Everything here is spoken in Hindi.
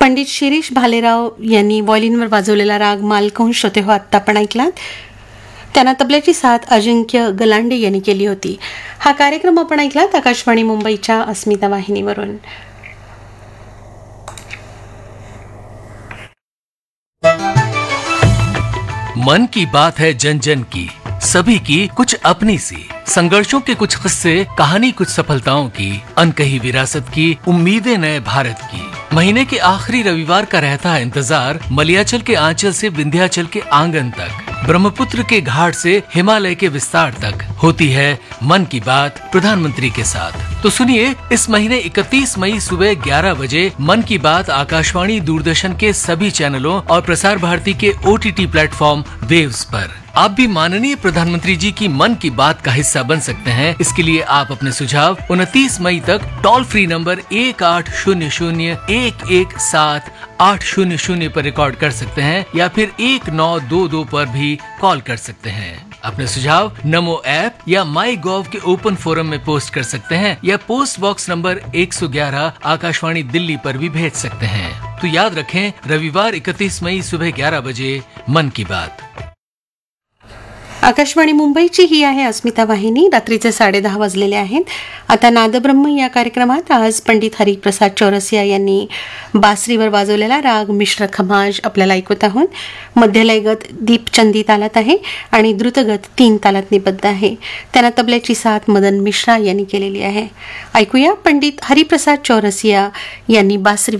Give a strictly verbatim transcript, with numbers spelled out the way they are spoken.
पंडित शिरीष भालेराव यांनी व्हायोलिनवर वाजवलेला राग मालकंश होते हो आत्ता आपण ऐकलात. त्यांना तबल्याची साथ अजिंक्य गलांडे यांनी केली होती. हा कार्यक्रम आपण ऐकलात आकाशवाणी मुंबईच्या अस्मिता वाहिनीवरून. मन की बात है जन जन की, सभी की कुछ अपनी सी, संघर्षों के कुछ किस्से, कहानी कुछ सफलताओं की, अनकही विरासत की, उम्मीदें नए भारत की. महीने के आखिरी रविवार का रहता है इंतजार, मलयाचल के आंचल से विंध्याचल के आंगन तक, ब्रह्मपुत्र के घाट से हिमालय के विस्तार तक होती है मन की बात प्रधानमंत्री के साथ. तो सुनिए इस महीने इकतीस मई सुबह ग्यारह बजे मन की बात आकाशवाणी दूरदर्शन के सभी चैनलों और प्रसार भारती के ओटीटी प्लेटफॉर्म वेव्स पर. आप भी माननीय प्रधानमंत्री जी की मन की बात का हिस्सा बन सकते हैं. इसके लिए आप अपने सुझाव उनतीस मई तक टोल फ्री नंबर एक आठ शून्य शून्य एक एक सात आठ शून्य शून्य पर रिकॉर्ड कर सकते हैं या फिर एक नौ दो दो पर भी कॉल कर सकते हैं. अपने सुझाव नमो ऐप या माई गॉव के ओपन फोरम में पोस्ट कर सकते हैं या पोस्ट बॉक्स नंबर एक सौ ग्यारह आकाशवाणी दिल्ली पर भी भेज सकते हैं. तो याद रखें रविवार इकतीस मई सुबह ग्यारह बजे मन की बात. आकाशवाणी मुंबईची ही आहे अस्मिता वाहिनी. रात्रीचे साडे दहा वाजलेले आहेत. आता नादब्रह्म या कार्यक्रमात आज पंडित हरिप्रसाद चौरसिया यांनी बासरीवर वाजवलेला राग मिश्र खमाज आपल्याला ऐकत आहोत. मध्यलयगत दीपचंदी तालात आहे आणि द्रुतगत तीन तालात निबद्ध आहे. त्यांना तबल्याची साथ मदन मिश्रा यांनी केलेली आहे. ऐकूया पंडित हरिप्रसाद चौरसिया यांनी बासरी